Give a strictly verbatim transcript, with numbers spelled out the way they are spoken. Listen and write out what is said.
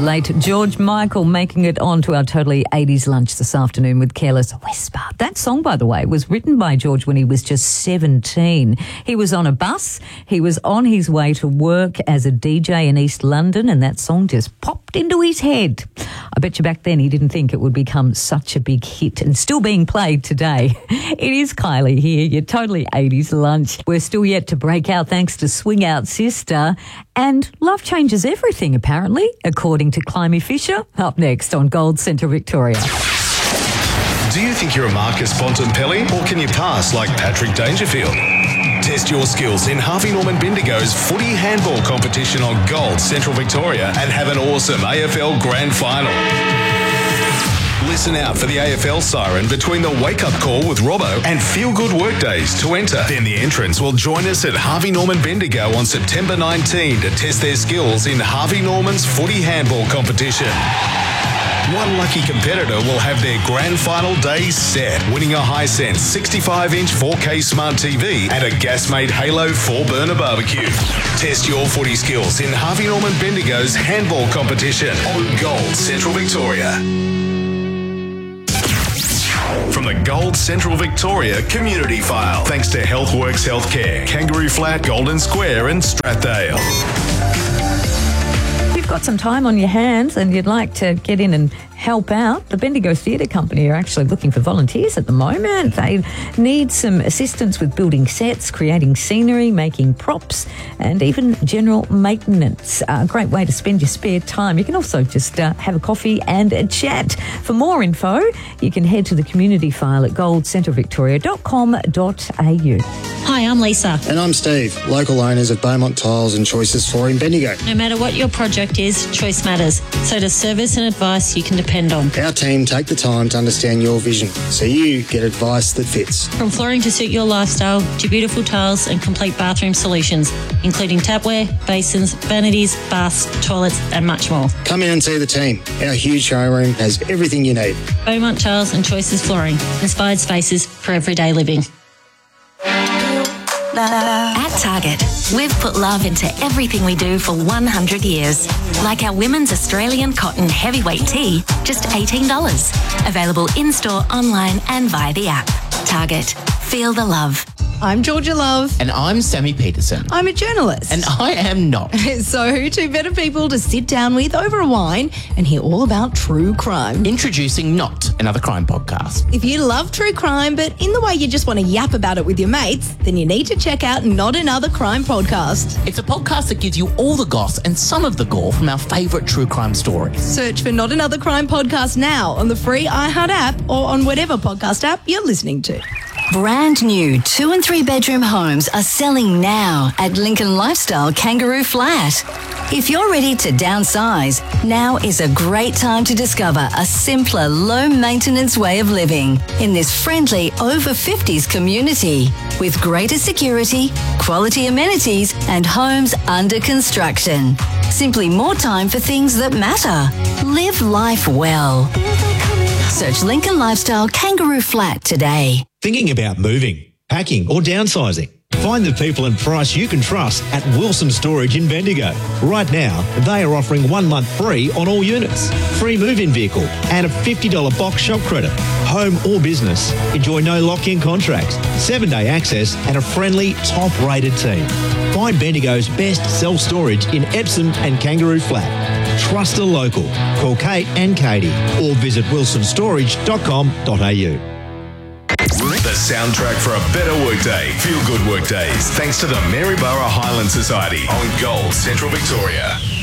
late George Michael making it onto our totally eighties lunch this afternoon with Careless Whisper. That song, by the way, was written by George when he was just seventeen. He was on a bus. He was on his way to work as a D J in East London, and that song just popped into his head. I bet you back then he didn't think it would become such a big hit and still being played today. It is Kylie here, your totally eighties lunch. We're still yet to break out thanks to Swing Out Sister. And love changes everything, apparently, according to Climie Fisher. Up next on Gold Central Victoria. Do you think you're a Marcus Bontempelli, or can you pass like Patrick Dangerfield? Test your skills in Harvey Norman Bendigo's footy handball competition on Gold Central Victoria and have an awesome A F L Grand Final. Listen out for the A F L siren between the wake-up call with Robbo and Feel Good Workdays to enter. Then the entrants will join us at Harvey Norman Bendigo on September nineteenth to test their skills in Harvey Norman's footy handball competition. One lucky competitor will have their grand final day set, winning a Hisense sixty-five inch four K smart T V and a Gasmate Halo four burner barbecue. Test your footy skills in Harvey Norman Bendigo's handball competition on Gold Central Victoria. From the Gold Central Victoria Community File, thanks to Healthworks Healthcare, Kangaroo Flat, Golden Square and Strathdale. If you've got some time on your hands and you'd like to get in and help out, the Bendigo Theatre Company are actually looking for volunteers at the moment. They need some assistance with building sets, creating scenery, making props, and even general maintenance. A great way to spend your spare time. You can also just uh, have a coffee and a chat. For more info, you can head to the community file at gold central victoria dot com dot a u. Hi, I'm Lisa. And I'm Steve, local owners of Beaumont Tiles and Choices Flooring Bendigo. No matter what your project is, choice matters. So does service and advice you can depend on. Our team take the time to understand your vision, so you get advice that fits. From flooring to suit your lifestyle to beautiful tiles and complete bathroom solutions, including tapware, basins, vanities, baths, toilets and much more. Come in and see the team. Our huge showroom has everything you need. Beaumont Tiles and Choices Flooring. Inspired spaces for everyday living. At Target, we've put love into everything we do for one hundred years. Like our women's Australian cotton heavyweight tee, just eighteen dollars. Available in-store, online and via the app. Target. Feel the love. I'm Georgia Love. And I'm Sammy Peterson. I'm a journalist. And I am not. So who two better people to sit down with over a wine and hear all about true crime? Introducing Not, another crime podcast. If you love true crime, but in the way you just want to yap about it with your mates, then you need to check out Not Another Crime Podcast. It's a podcast that gives you all the goss and some of the gore from our favourite true crime stories. Search for Not Another Crime Podcast now on the free iHeart app or on whatever podcast app you're listening to. Brand new two and three bedroom homes are selling now at Lincoln Lifestyle Kangaroo Flat. If you're ready to downsize, now is a great time to discover a simpler, low maintenance way of living in this friendly over fifties community with greater security, quality amenities and homes under construction. Simply more time for things that matter. Live life well. Search Lincoln Lifestyle Kangaroo Flat today. Thinking about moving, packing or downsizing? Find the people and price you can trust at Wilson Storage in Bendigo. Right now, they are offering one month free on all units, free move-in vehicle and a fifty dollars box shop credit. Home or business, enjoy no lock-in contracts, seven-day access and a friendly, top-rated team. Find Bendigo's best self-storage in Epsom and Kangaroo Flat. Trust a local. Call Kate and Katie or visit wilson storage dot com dot a u. The soundtrack for a better workday. Feel Good Workdays. Thanks to the Maryborough Highland Society on Gold Central Victoria.